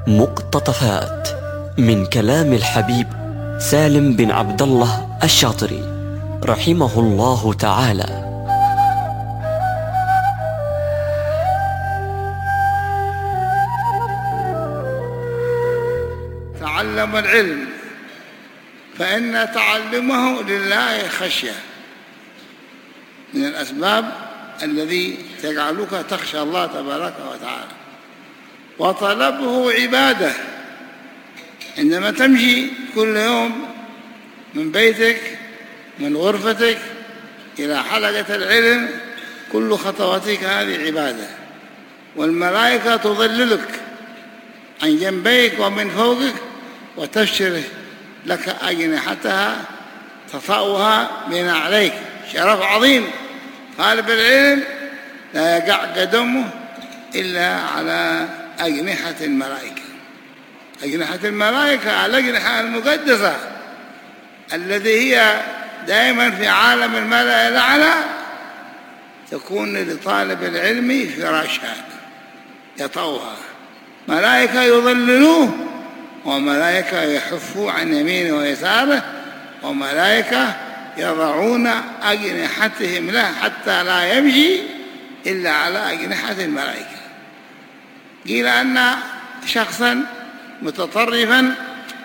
مقتطفات من كلام الحبيب سالم بن عبد الله الشاطري رحمه الله تعالى. تعلم العلم فإن تعلمه لله خشية، من الأسباب الذي تجعلك تخشى الله تبارك وتعالى. وطلبه عبادة، عندما تمشي كل يوم من بيتك من غرفتك إلى حلقة العلم كل خطواتك هذه عبادة، والملائكة تظللك عن جنبيك ومن فوقك وتبشر لك أجنحتها تطأها بين عليك، شرف عظيم. طالب العلم لا يقع قدمه إلا على أجنحة الملائكة. أجنحة الملائكة الأجنحة المقدسة التي هي دائما في عالم الملأ الأعلى تكون لطالب العلم فراشا يطوها، ملائكة يظللوه، وملائكة يحفوا عن يمينه ويساره، وملائكة يضعون أجنحتهم له حتى لا يمشي إلا على أجنحة الملائكة. قيل أن شخصا متطرفا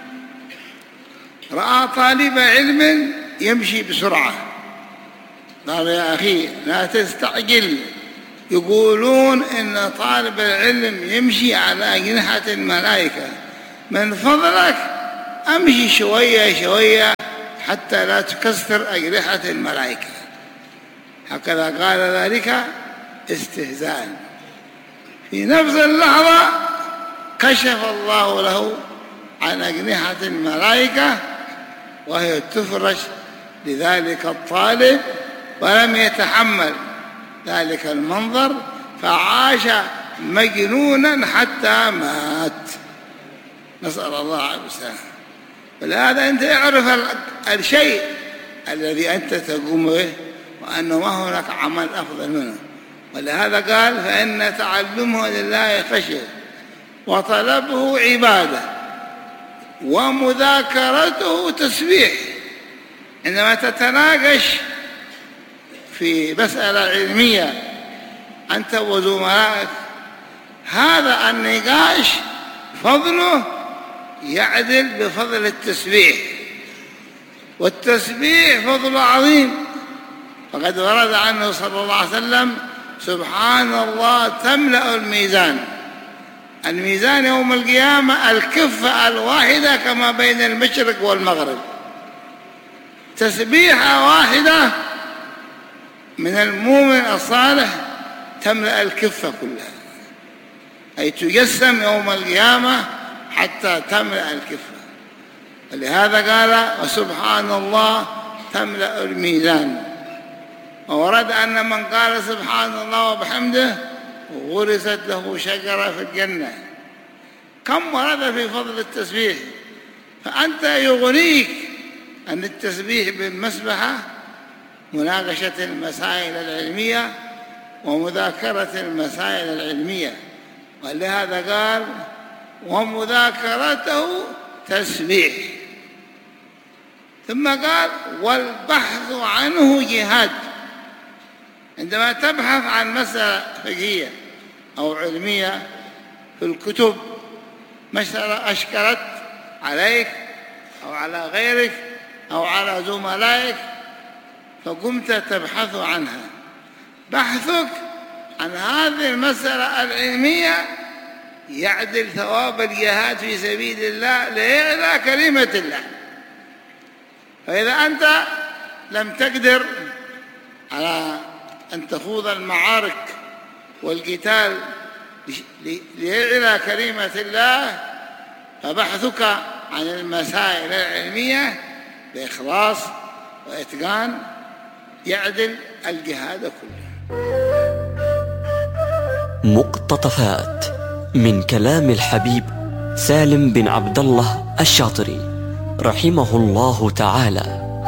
رأى طالب علم يمشي بسرعة، قال يا أخي لا تستعجل، يقولون إن طالب العلم يمشي على أجنحة الملائكة، من فضلك أمشي شوية شوية حتى لا تكسر أجنحة الملائكة. هكذا قال ذلك استهزاء. في نفس اللحظة كشف الله له عن أجنحة الملائكة وهي تفرش لذلك الطالب، ولم يتحمل ذلك المنظر فعاش مجنونا حتى مات، نسأل الله السلامة. ولهذا أنت اعرف الشيء الذي أنت تقوم به وأنه ما هناك عمل أفضل منه. ولهذا قال فإن تعلمه لله خشية وطلبه عبادة ومذاكرته تسبيح. عندما تتناقش في مسألة علمية أنت وزملائك هذا النقاش فضله يعدل بفضل التسبيح، والتسبيح فضل عظيم. فقد ورد عنه صلى الله عليه وسلم سبحان الله تملأ الميزان. الميزان يوم القيامة الكفة الواحدة كما بين المشرق والمغرب، تسبيحة واحدة من المؤمن الصالح تملأ الكفة كلها، أي تجسم يوم القيامة حتى تملأ الكفة. ولهذا قال وسبحان الله تملأ الميزان. وورد أن من قال سبحان الله وبحمده غرست له شجرة في الجنة. كم ورد في فضل التسبيح، فأنت يغنيك أن التسبيح بالمسبحة مناقشة المسائل العلمية ومذاكرة المسائل العلمية. ولهذا قال ومذاكرته تسبيح. ثم قال والبحث عنه جهاد. عندما تبحث عن مسألة فقهية أو علمية في الكتب، مسألة أشكلت عليك أو على غيرك أو على زملائك فقمت تبحث عنها، بحثك عن هذه المسألة العلمية يعدل ثواب الجهاد في سبيل الله لإعلاء كلمة الله. فإذا أنت لم تقدر على أن تخوض المعارك والقتال لإعلاء كلمة الله فبحثك عن المسائل العلمية بإخلاص وإتقان يعدل الجهاد كله. مقتطفات من كلام الحبيب سالم بن عبد الله الشاطري رحمه الله تعالى.